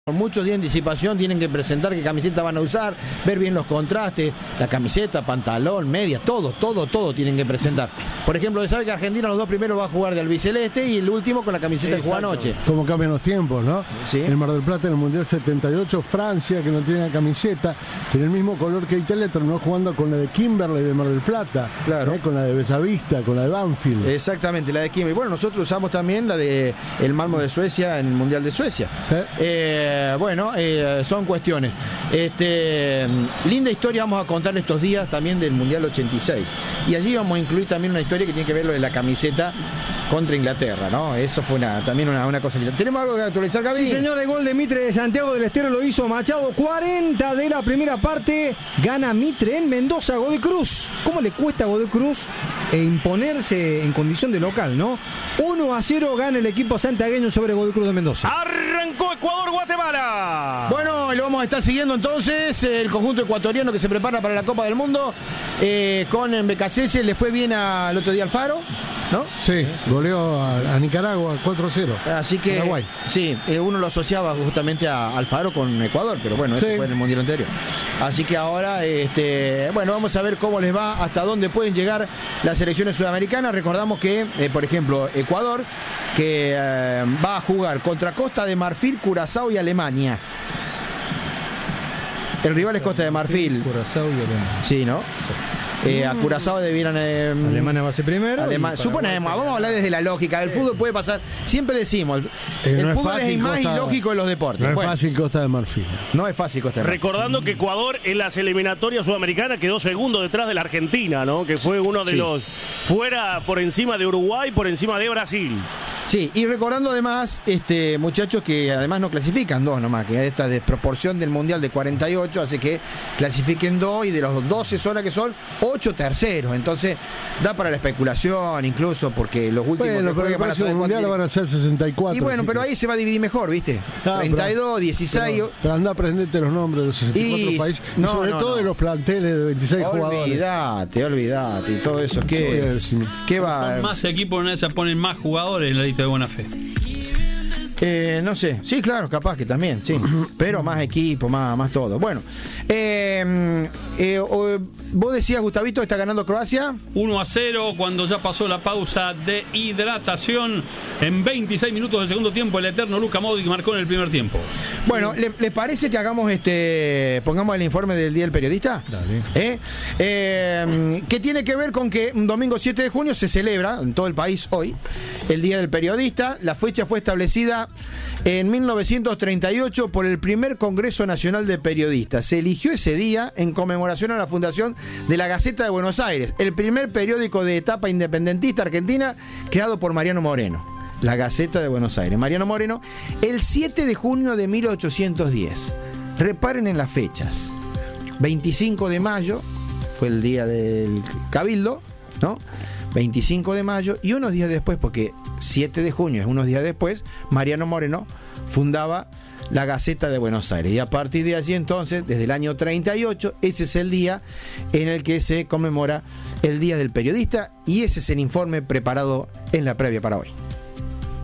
Con muchos días de anticipación tienen que presentar qué camiseta van a usar, ver bien los contrastes, la camiseta, pantalón, media, todo tienen que presentar. Por ejemplo, se sabe que Argentina los dos primeros va a jugar de albiceleste y el último con la camiseta que juega anoche. Como cambian los tiempos, ¿no? Sí. En Mar del Plata en el Mundial 78, Francia, que no tiene la camiseta, tiene el mismo color que Italia, terminó jugando con la de Kimberley de Mar del Plata, claro, con la de Besavista, con la de Banfield. Exactamente, la de Kimberley. Bueno, nosotros usamos también la de el Malmö de Suecia en el Mundial de Suecia. ¿Sí? Son cuestiones. Linda historia vamos a contar estos días también del Mundial 86. Y allí vamos a incluir también una historia que tiene que ver lo de la camiseta contra Inglaterra, ¿no? Eso fue también una cosa linda. ¿Tenemos algo que actualizar, Gaby? Sí, señor, el gol de Mitre de Santiago del Estero lo hizo Machado, 40 de la primera parte, gana Mitre en Mendoza, Godoy Cruz. ¿Cómo le cuesta a Godoy Cruz imponerse en condición de local, no? 1-0 gana el equipo santiagueño sobre Godoy Cruz de Mendoza. Arrancó Ecuador-Guatemala. Bueno, lo vamos a estar siguiendo entonces, el conjunto ecuatoriano que se prepara para la Copa del Mundo, con BKC, le fue bien el otro día al Faro, ¿no? Sí, goleó a Nicaragua 4-0. Así que, Paraguay. Sí, uno lo asociaba justamente a Alfaro con Ecuador, pero bueno, eso fue en el Mundial anterior. Así que ahora, bueno, vamos a ver cómo les va, hasta dónde pueden llegar las selecciones sudamericanas. Recordamos que, por ejemplo, Ecuador, que va a jugar contra Costa de Marfil, Curazao y Alemania. El rival es Costa de Marfil. Curazao y Alemania. Sí, ¿no? A Curazao debieran... Alemania va a ser primero. Suponemos, vamos a hablar desde la lógica. El fútbol puede pasar, siempre decimos, el no fútbol es el más ilógico de los deportes. No es fácil Costa de Marfil. No es fácil Costa de Marfil. Recordando que Ecuador en las eliminatorias sudamericanas quedó segundo detrás de la Argentina, ¿no? Que fue uno de los fuera por encima de Uruguay, por encima de Brasil. Sí, y recordando además, muchachos, que además no clasifican dos nomás, que esta desproporción del Mundial de 48 hace que clasifiquen dos, y de los 12 solas que son, 8 terceros. Entonces da para la especulación incluso, porque los últimos que jueguen van a ser el Mundial van a ser 64. Y bueno, pero ahí se va a dividir mejor, ¿viste? 32, 16... Pero anda a aprenderte los nombres de los 64 países, y sobre todo de los planteles de 26 jugadores. Olvídate, y todo eso. ¿Qué va? Son más equipos, en esa ponen más jugadores en la lista de buena fe. No sé, sí, claro, capaz que también, sí, pero más equipo, más todo. Bueno, vos decías, Gustavito, está ganando Croacia 1-0 cuando ya pasó la pausa de hidratación. En 26 minutos del segundo tiempo, el eterno Luka Modric marcó en el primer tiempo. Bueno, ¿les parece que hagamos pongamos el informe del Día del Periodista? Dale. Que tiene que ver con que un domingo 7 de junio se celebra en todo el país hoy el Día del Periodista. La fecha fue establecida en 1938 por el primer Congreso Nacional de Periodistas. Se eligió ese día en conmemoración a la fundación de la Gaceta de Buenos Aires, el primer periódico de etapa independentista argentina creado por Mariano Moreno. La Gaceta de Buenos Aires. Mariano Moreno, el 7 de junio de 1810. Reparen en las fechas. 25 de mayo fue el día del Cabildo, ¿no? 25 de mayo, y unos días después, porque 7 de junio es unos días después, Mariano Moreno fundaba la Gaceta de Buenos Aires. Y a partir de allí entonces, desde el año 38, ese es el día en el que se conmemora el Día del Periodista, y ese es el informe preparado en la previa para hoy.